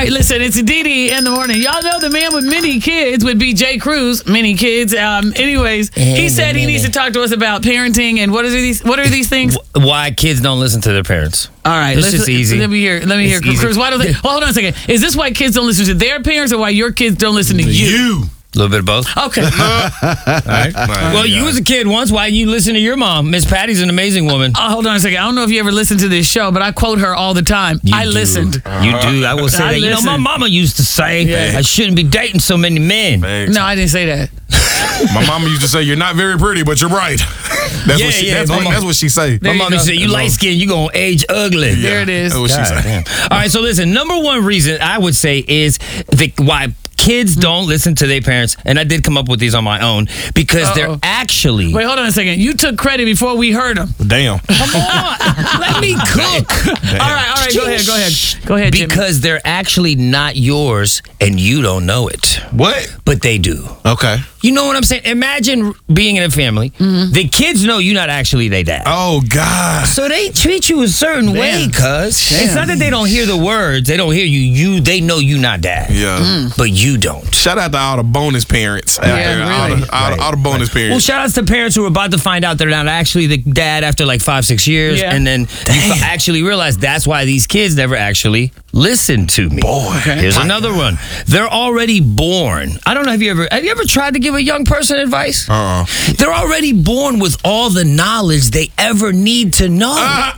right, listen, it's Dee in the morning. Y'all know the man with many kids would be Jay Cruz. Many kids. Anyways, he said he needs to talk to us about parenting and what are these things? Why kids don't listen to their parents. All right, it's just easy. Let me hear, Cruz. Why don't they? Well, hold on a second. Is this why kids don't listen to their parents, or why your kids don't listen to you? A little bit of both. Okay. All right. Well, you was a kid once. Why you listen to your mom? Miss Patty's an amazing woman. Hold on a second. I don't know if you ever listened to this show, but I quote her all the time. I listened. You do. I will say that. You know, my mama used to say, I shouldn't be dating so many men. Thanks. No, I didn't say that. My mama used to say, "You're not very pretty, but you're bright." That's what she say. My mama said, "You light skinned, you gonna age ugly." Yeah, there it is. That's what she say. All right, so listen. Number one reason I would say is why kids don't listen to their parents, and I did come up with these on my own because they're actually. Wait, hold on a second. You took credit before we heard them. Damn. Come on, let me cook. All right. Go ahead. Jimmy. Because they're actually not yours, and you don't know it. What? But they do. Okay. You know what I'm saying? Imagine being in a family. The kids know you're not actually their dad. Oh God. So they treat you a certain way, cuz. It's not that they don't hear the words. They don't hear you. They know you not dad. Yeah. But you don't. Shout out to all the bonus parents. All the bonus parents. Well, shout outs to parents who are about to find out they're not actually the dad after like 5-6 years. Yeah. And then you actually realize that's why these kids never actually listen to me. Boy. Here's another one. They're already born. I don't know, have you ever tried to give a young person advice? They're already born with all the knowledge they ever need to know.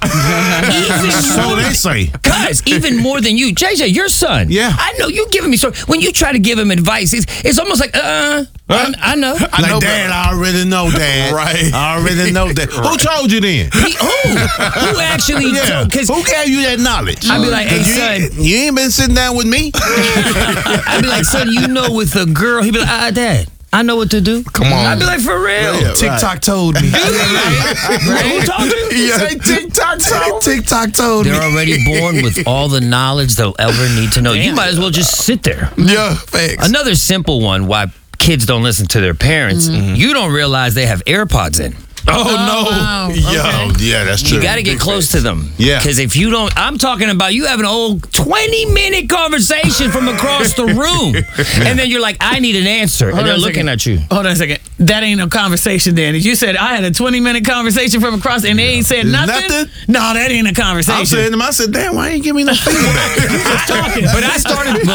So they say. Guys, even more than you. JJ, your son. Yeah. I know you giving me story. When you try to give him advice, it's almost like, I know. Like, Dad, I already know, Dad. Right. I already know that. Who told you then? Who actually told? Because who gave you that knowledge? I'd be like, hey, son. You ain't been sitting down with me? I'd be like, son, you know with a girl. He'd be like, Dad, I know what to do. Come on. I'd be like, for real. Yeah, TikTok told me. Who told you? Yeah. TikTok told me. They're already born with all the knowledge they'll ever need to know. You might as well just sit there. Yeah, thanks. Another simple one, why kids don't listen to their parents. You don't realize they have AirPods in. Oh, no. Wow. Yeah. Okay. Yeah, that's true. You got to get close to them. Yeah. Because if you don't, I'm talking about you have an old 20-minute conversation from across the room. And then you're like, I need an answer. And they're looking at you. Hold on a second. That ain't no conversation, Danny. You said I had a 20-minute conversation from across and they ain't said nothing? No, that ain't a conversation. I'm saying to them, I said, damn, why ain't give me no feedback? You just talking. But I started,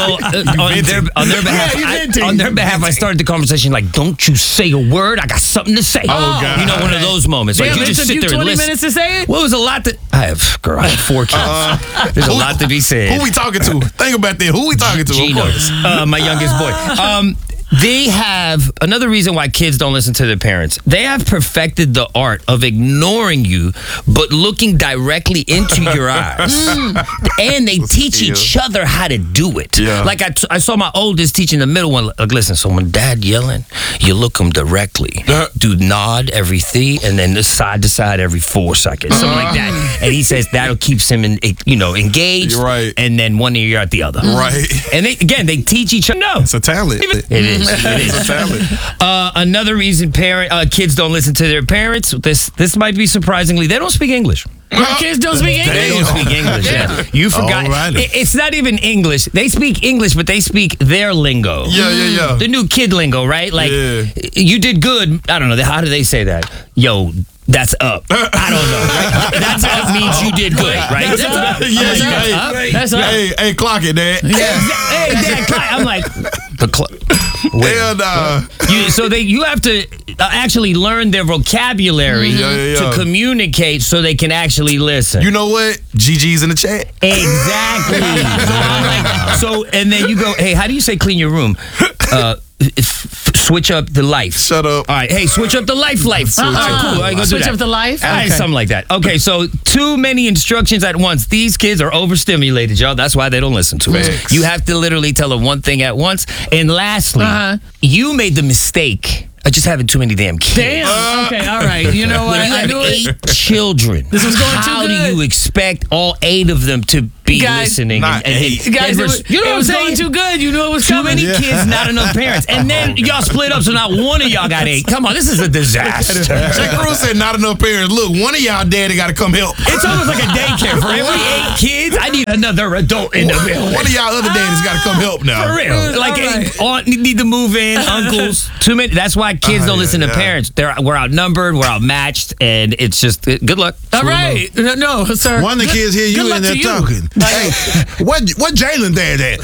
on their behalf, I started the conversation like, don't you say a word. I got something to say. Oh, God. You know, one of those moments. Like, Damn, you it just took sit you there 20 and listen. minutes to say it? Well, it was a lot that I have 4 kids. There's a lot to be said. Who we talking to? Think about that. Who we talking to? Gino, my youngest boy. They have another reason why kids don't listen to their parents. They have perfected the art of ignoring you, but looking directly into your eyes. And they teach each other how to do it. Yeah. Like I saw my oldest teaching the middle one. Like, listen, so when dad yelling, you look him directly. Do nod every 3, and then this side to side every 4 seconds, something like that. And he says that'll keeps him engaged. You're right. And then one ear at the other. Right. And they teach each other. No, It's a talent. it is. It's a talent. Another reason kids don't listen to their parents. This might be surprisingly, they don't speak English. Your kids don't speak English? They don't speak English. Yeah. You forgot. Alrighty. It's not even English. They speak English, but they speak their lingo. Yeah. The new kid lingo, right? Like, you did good. I don't know. How do they say that? Yo, that's up. I don't know. That's up means you did good, right? That's up. That's up. Hey, clock it, Dad. Hey, Dad, clock. I'm like, the clock. Hell nah. You have to actually learn their vocabulary to communicate so they can actually listen. You know what? GG's in the chat. Exactly. And then you go, hey, how do you say clean your room? Switch up the life. Shut up. All right, hey, switch up the life. All right, cool. All right, go do Switch that. up the life? All right, Okay. something like that. Okay, so too many instructions at once. These kids are overstimulated, y'all. That's why they don't listen to us. You have to literally tell them one thing at once. And lastly, you made the mistake I just having too many damn kids. Damn. Okay, all right. You know what? When you I have knew it. 8 children, This was going too how good. do you expect all 8 of them to be Guys, listening? not 8. Guys, you know it what I'm was saying? going too good. You knew it was Too coming. many kids, not enough parents. And then y'all split up, so not one of y'all got 8. Come on, this is a disaster. Jay Cruz said not enough parents. Look, one of y'all daddy got to come help. It's almost like a daycare. For every 8 kids, I need another adult in the building. One of y'all other daddies got to come help now. For real. Like, right. aunt need to move in, uncles. Too many. That's why kids don't listen to parents. We're outnumbered, we're outmatched, and it's just good luck. All right. No, sir. One of the kids hear Good you luck in there to you. talking. Hey, what Jalen dad at?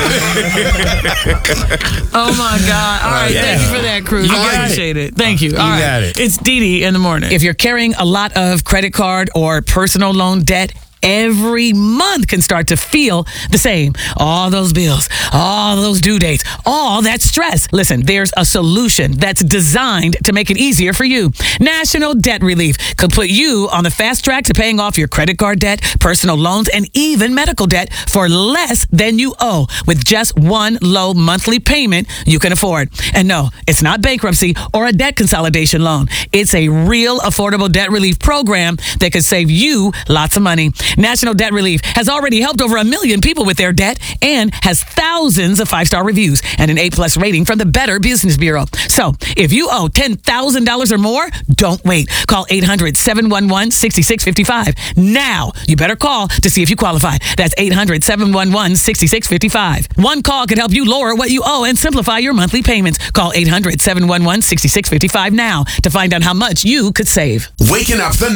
Oh my God. All right. Thank you for that, Cruz. You I got appreciate it. Thank you. All right. got it. It's Dee Dee in the morning. If you're carrying a lot of credit card or personal loan debt, every month can start to feel the same. All those bills, all those due dates, all that stress. Listen, there's a solution that's designed to make it easier for you. National Debt Relief could put you on the fast track to paying off your credit card debt, personal loans, and even medical debt for less than you owe with just one low monthly payment you can afford. And no, it's not bankruptcy or a debt consolidation loan. It's a real affordable debt relief program that could save you lots of money. National Debt Relief has already helped over 1 million people with their debt and has thousands of 5-star reviews and an A+ rating from the Better Business Bureau. So if you owe $10,000 or more, don't wait. Call 800-711-6655. Now, you better call to see if you qualify. That's 800-711-6655. One call could help you lower what you owe and simplify your monthly payments. Call 800-711-6655 now to find out how much you could save. Waking up the